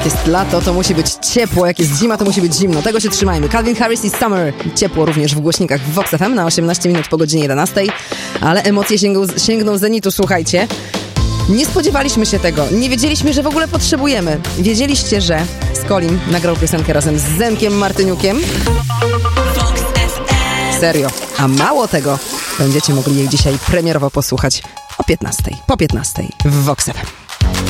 Jak jest lato, to musi być ciepło, jak jest zima, to musi być zimno. Tego się trzymajmy. Calvin Harris i Summer. Ciepło również w głośnikach w Vox FM na 18 minut po godzinie 11. Ale emocje sięgną zenitu, słuchajcie. Nie spodziewaliśmy się tego. Nie wiedzieliśmy, że w ogóle potrzebujemy. Wiedzieliście, że Skolim nagrał piosenkę razem z Zenkiem Martyniukiem? Serio. A mało tego, będziecie mogli jej dzisiaj premierowo posłuchać o 15. Po 15 w Vox FM.